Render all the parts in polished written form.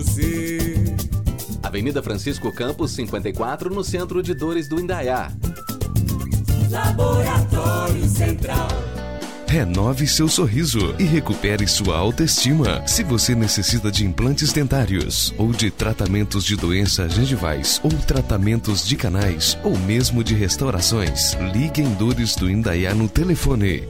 Avenida Francisco Campos, 54, no centro de Dores do Indaiá. Laboratório Central. Renove seu sorriso e recupere sua autoestima. Se você necessita de implantes dentários ou de tratamentos de doenças gengivais ou tratamentos de canais ou mesmo de restaurações, ligue em Dores do Indaiá no telefone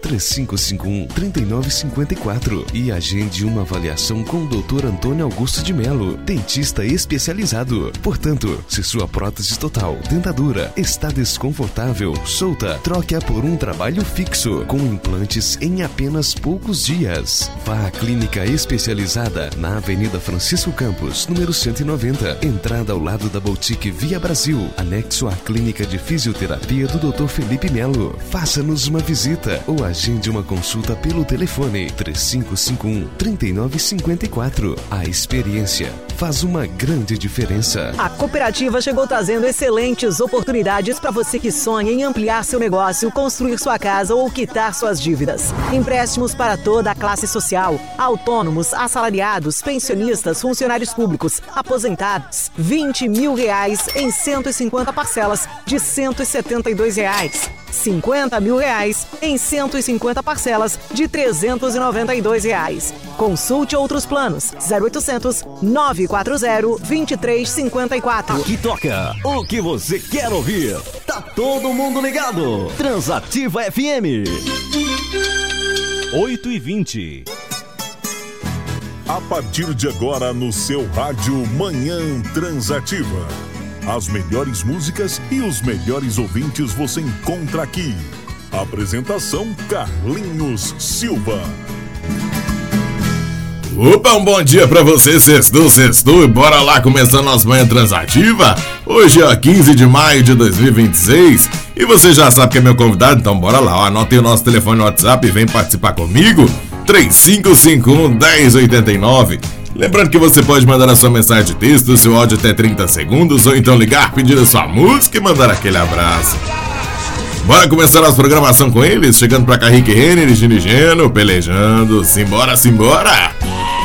3551-3954 e agende uma avaliação com o Dr. Antônio Augusto de Melo, dentista especializado. Portanto, se sua prótese total, dentadura, está desconfortável, solta, troque-a por um trabalho fixo com implantes em apenas poucos dias. Vá à clínica especializada na Avenida Francisco Campos, número 190, entrada ao lado da Boutique Via Brasil, anexo à clínica de fisioterapia do Dr. Felipe Melo. Faça-nos uma visita ou agende uma consulta pelo telefone 3551-3954. A experiência faz uma grande diferença. A cooperativa chegou trazendo excelentes oportunidades para você que sonha em ampliar seu negócio, construir sua casa ou quitar suas dívidas. Empréstimos para toda a classe social, autônomos, assalariados, pensionistas, funcionários públicos, aposentados. R$20 mil em 150 parcelas de R$172. R$50 mil em 150 parcelas de R$392. Consulte outros planos. 0800 940 2354. Aqui toca o que você quer ouvir. Tá todo mundo ligado. Transativa FM. 8h20. A partir de agora no seu rádio Manhã Transativa. As melhores músicas e os melhores ouvintes você encontra aqui. Apresentação Carlinhos Silva. Opa, um bom dia pra você, sextou, e bora lá começando nossa Manhã Transativa. Hoje é 15 de maio de 2026 e você já sabe que é meu convidado, então bora lá, anota aí o nosso telefone no WhatsApp e vem participar comigo, 3551-1089. Lembrando que você pode mandar a sua mensagem de texto, seu áudio até 30 segundos, ou então ligar, pedir a sua música e mandar aquele abraço. Bora começar a nossa programação com eles, chegando pra cá Rick Renner e Gino Geno, pelejando, simbora!